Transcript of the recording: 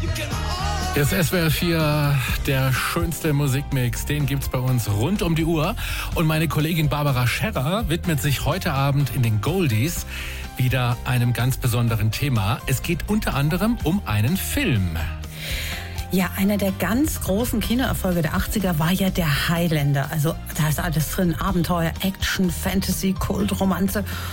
Das SWR 4, der schönste Musikmix, den gibt's bei uns rund um die Uhr. Und meine Kollegin Barbara Scherrer widmet sich heute Abend in den Goldies wieder einem ganz besonderen Thema. Es geht unter anderem um einen Film. Ja, einer der ganz großen Kinoerfolge der 80er war ja der Highlander. Also da ist alles drin: Abenteuer, Action, Fantasy, Kult, Romanze.